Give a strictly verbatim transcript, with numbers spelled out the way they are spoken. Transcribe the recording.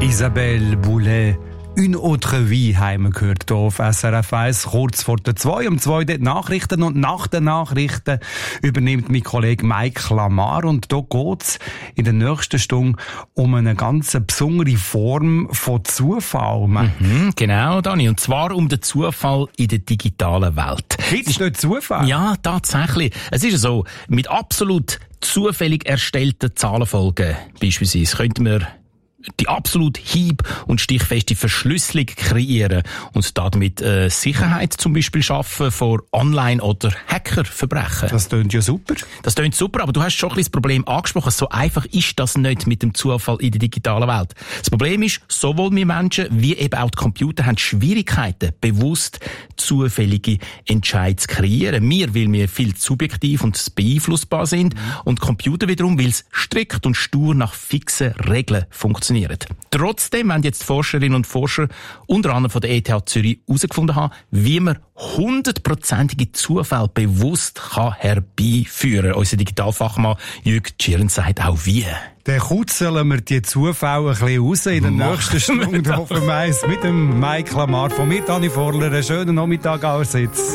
Isabelle Boulay. Une autre vie haben wir gehört hier auf S R F eins, kurz vor der zwei. Um zwei die Nachrichten und nach den Nachrichten übernimmt mein Kollege Mike Lamar. Und da geht's in der nächsten Stunde um eine ganz besondere Form von Zufall. Mhm, genau, Dani. Und zwar um den Zufall in der digitalen Welt. Gibt es nicht Zufall? Ja, tatsächlich. Es ist ja so, mit absolut zufällig erstellten Zahlenfolgen beispielsweise könnten wir die absolut hieb- und stichfeste Verschlüsselung kreieren und damit äh, Sicherheit zum Beispiel schaffen vor Online- oder Hackerverbrechen. Das klingt ja super. Das klingt super, aber du hast schon ein bisschen das Problem angesprochen. So einfach ist das nicht mit dem Zufall in der digitalen Welt. Das Problem ist, sowohl wir Menschen wie eben auch die Computer haben Schwierigkeiten, bewusst zufällige Entscheidungen zu kreieren. Wir, weil wir viel subjektiv und beeinflussbar sind, mhm. und die Computer wiederum, weil es strikt und stur nach fixen Regeln funktioniert. Trotzdem haben jetzt Forscherinnen und Forscher unter anderem von der E T H Zürich herausgefunden haben, wie man hundertprozentige Zufälle bewusst kann herbeiführen kann. Unser Digitalfachmann Jürg Tschirn sagt auch wie. Dann kutzeln wir die Zufälle ein bisschen raus in der nächsten Stunde. Hoffen wir eins mit dem Mike Lamar. Von mir, Dani Vorler, einen schönen Nachmittag allerseits.